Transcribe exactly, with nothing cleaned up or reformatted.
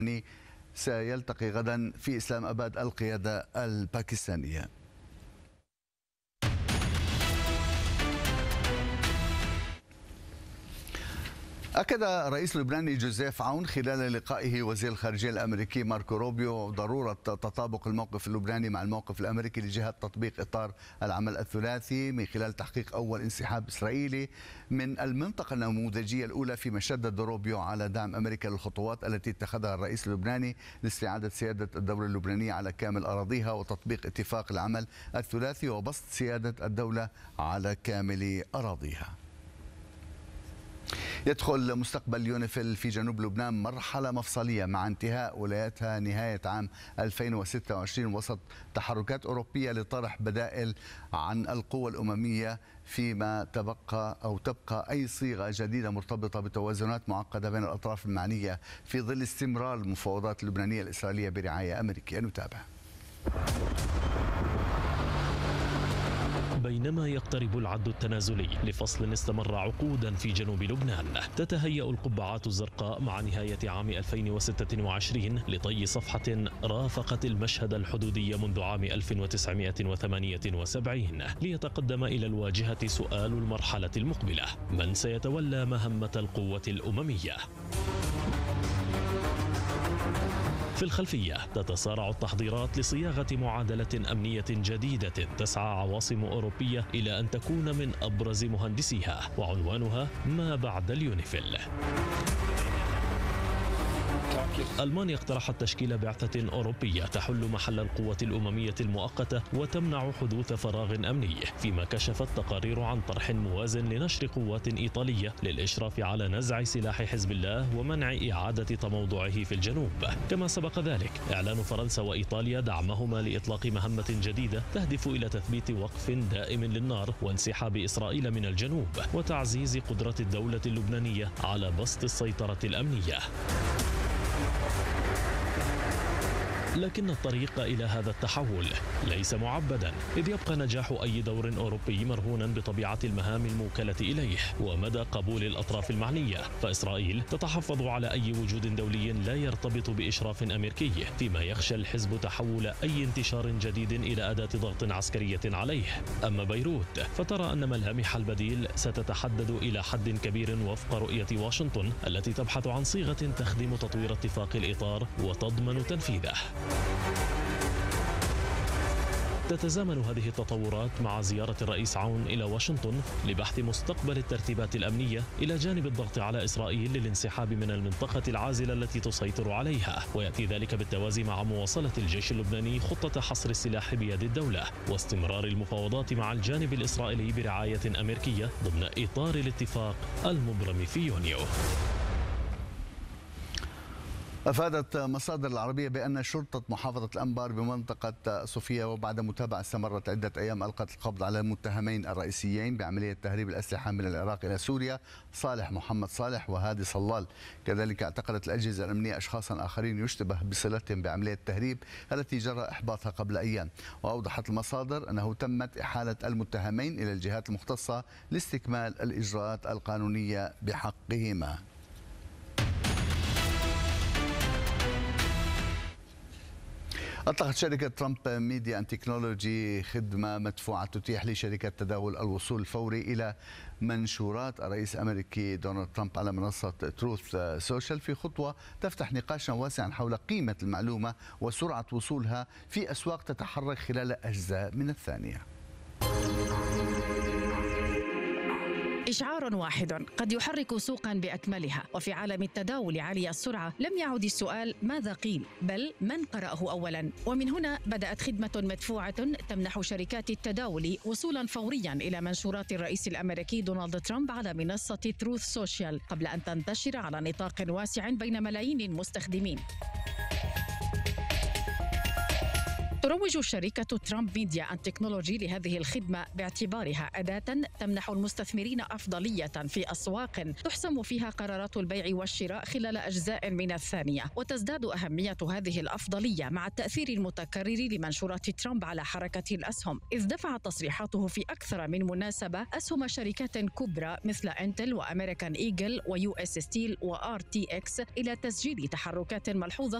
سيلتقي غدا في إسلام أباد القيادة الباكستانية. أكد الرئيس اللبناني جوزيف عون خلال لقائه وزير الخارجية الأمريكي ماركو روبيو ضرورة تطابق الموقف اللبناني مع الموقف الأمريكي لجهة تطبيق إطار العمل الثلاثي من خلال تحقيق أول انسحاب إسرائيلي من المنطقة النموذجية الأولى، فيما شدد روبيو على دعم أمريكا للخطوات التي اتخذها الرئيس اللبناني لاستعادة سيادة الدولة اللبنانية على كامل أراضيها وتطبيق اتفاق العمل الثلاثي وبسط سيادة الدولة على كامل أراضيها. يدخل مستقبل يونيفيل في جنوب لبنان مرحلة مفصلية مع انتهاء ولايتها نهاية عام ألفين وستة وعشرين وسط تحركات أوروبية لطرح بدائل عن القوى الأممية، فيما تبقى أو تبقى أي صيغة جديدة مرتبطة بتوازنات معقدة بين الأطراف المعنية في ظل استمرار المفاوضات اللبنانية الإسرائيلية برعاية أمريكية. نتابع. بينما يقترب العد التنازلي لفصل استمر عقودا في جنوب لبنان، تتهيأ القبعات الزرقاء مع نهاية عام ألفين وستة وعشرين لطي صفحة رافقت المشهد الحدودي منذ عام ألف وتسعمائة وثمانية وسبعين، ليتقدم إلى الواجهة سؤال المرحلة المقبلة: من سيتولى مهمة القوة الأممية؟ في الخلفية تتصارع التحضيرات لصياغة معادلة أمنية جديدة تسعى عواصم أوروبية إلى أن تكون من أبرز مهندسيها، وعنوانها ما بعد اليونيفيل. ألمانيا اقترحت تشكيل بعثة أوروبية تحل محل القوة الأممية المؤقتة وتمنع حدوث فراغ أمني، فيما كشفت تقارير عن طرح موازن لنشر قوات إيطالية للإشراف على نزع سلاح حزب الله ومنع إعادة تموضعه في الجنوب. كما سبق ذلك إعلان فرنسا وإيطاليا دعمهما لإطلاق مهمة جديدة تهدف إلى تثبيت وقف دائم للنار وانسحاب إسرائيل من الجنوب وتعزيز قدرة الدولة اللبنانية على بسط السيطرة الأمنية. لكن الطريق إلى هذا التحول ليس معبدا، إذ يبقى نجاح أي دور أوروبي مرهونا بطبيعة المهام الموكلة إليه ومدى قبول الأطراف المعنية، فإسرائيل تتحفظ على أي وجود دولي لا يرتبط بإشراف أمريكي، فيما يخشى الحزب تحول أي انتشار جديد إلى أداة ضغط عسكرية عليه. أما بيروت فترى أن ملامح البديل ستتحدد إلى حد كبير وفق رؤية واشنطن التي تبحث عن صيغة تخدم تطوير اتفاق الإطار وتضمن تنفيذه. تتزامن هذه التطورات مع زيارة الرئيس عون إلى واشنطن لبحث مستقبل الترتيبات الأمنية، إلى جانب الضغط على إسرائيل للانسحاب من المنطقة العازلة التي تسيطر عليها، ويأتي ذلك بالتوازي مع مواصلة الجيش اللبناني خطة حصر السلاح بيد الدولة واستمرار المفاوضات مع الجانب الإسرائيلي برعاية أمريكية ضمن إطار الاتفاق المبرم في يونيو. أفادت مصادر العربية بأن شرطة محافظة الأنبار بمنطقة صوفيا وبعد متابعة استمرت عدة أيام ألقت القبض على المتهمين الرئيسيين بعملية تهريب الأسلحة من العراق إلى سوريا، صالح محمد صالح وهادي صلال. كذلك اعتقلت الأجهزة الأمنية أشخاصا آخرين يشتبه بصلتهم بعملية التهريب التي جرى إحباطها قبل أيام. وأوضحت المصادر أنه تمت إحالة المتهمين إلى الجهات المختصة لاستكمال الإجراءات القانونية بحقهما. أطلقت شركة ترامب ميديا أند تكنولوجي خدمة مدفوعة تتيح لشركة تداول الوصول الفوري إلى منشورات الرئيس الأمريكي دونالد ترامب على منصة تروث سوشيال، في خطوة تفتح نقاشا واسعا حول قيمة المعلومة وسرعة وصولها في أسواق تتحرك خلال أجزاء من الثانية. إشعار واحد قد يحرك سوقا بأكملها، وفي عالم التداول عالي السرعة لم يعد السؤال ماذا قيل، بل من قرأه أولا. ومن هنا بدأت خدمة مدفوعة تمنح شركات التداول وصولا فوريا إلى منشورات الرئيس الأمريكي دونالد ترامب على منصة تروث سوشيال قبل أن تنتشر على نطاق واسع بين ملايين المستخدمين. تروج شركة ترامب ميديا أند تكنولوجي لهذه الخدمة باعتبارها أداة تمنح المستثمرين أفضلية في أسواق تحسم فيها قرارات البيع والشراء خلال أجزاء من الثانية، وتزداد أهمية هذه الأفضلية مع التأثير المتكرر لمنشورات ترامب على حركة الأسهم، إذ دفعت تصريحاته في أكثر من مناسبة أسهم شركات كبرى مثل انتل وامريكان ايجل ويو اس ستيل وار تي اكس الى تسجيل تحركات ملحوظة